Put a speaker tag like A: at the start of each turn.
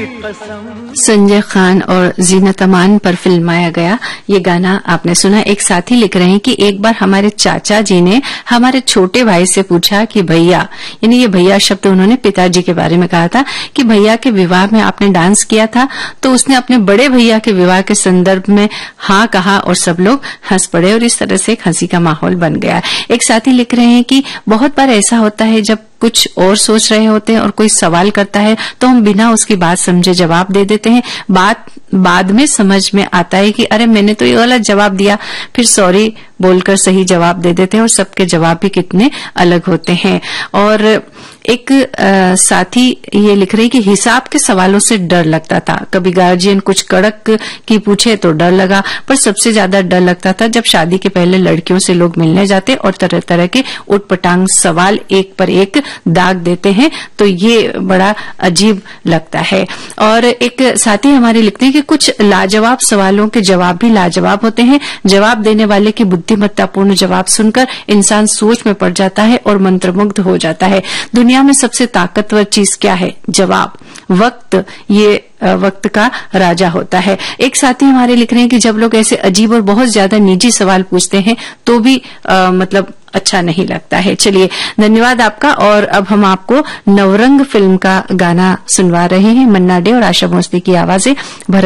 A: संजय खान और जीनत अमान पर फिल्माया गया ये गाना आपने सुना। एक साथी लिख रहे हैं कि एक बार हमारे चाचा जी ने हमारे छोटे भाई से पूछा कि भैया, यानी ये भैया शब्द उन्होंने पिताजी के बारे में कहा था कि भैया के विवाह में आपने डांस किया था? तो उसने अपने बड़े भैया के विवाह के संदर्भ में हाँ कहा और सब लोग हंस पड़े और इस तरह से एक हंसी का माहौल बन गया। एक साथी लिख रहे हैं कि बहुत बार ऐसा होता है जब कुछ और सोच रहे होते हैं और कोई सवाल करता है तो हम बिना उसकी बात समझे जवाब दे देते हैं। बाद में समझ में आता है कि अरे मैंने तो ये गलत जवाब दिया, फिर सॉरी बोलकर सही जवाब दे देते हैं और सबके जवाब भी कितने अलग होते हैं। और एक साथी ये लिख रही कि हिसाब के सवालों से डर लगता था। कभी गार्जियन कुछ कड़क की पूछे तो डर लगा, पर सबसे ज्यादा डर लगता था जब शादी के पहले लड़कियों से लोग मिलने जाते और तरह तरह के उटपटांग सवाल एक पर एक दाग देते हैं, तो ये बड़ा अजीब लगता है। और एक साथी हमारे लिखते हैं कि कुछ लाजवाब सवालों के जवाब भी लाजवाब होते हैं। जवाब देने वाले की बुद्धिमत्तापूर्ण जवाब सुनकर इंसान सोच में पड़ जाता है और मंत्रमुग्ध हो जाता है। दुनिया में सबसे ताकतवर चीज क्या है? जवाब। वक्त, ये वक्त का राजा होता है। एक साथी हमारे लिख रहे हैं कि जब लोग ऐसे अजीब और बहुत ज्यादा निजी सवाल पूछते हैं तो भी मतलब अच्छा नहीं लगता है। चलिए, धन्यवाद आपका। और अब हम आपको नवरंग फिल्म का गाना सुनवा रहे हैं। मन्ना डे और आशा भोसले की आवाजें।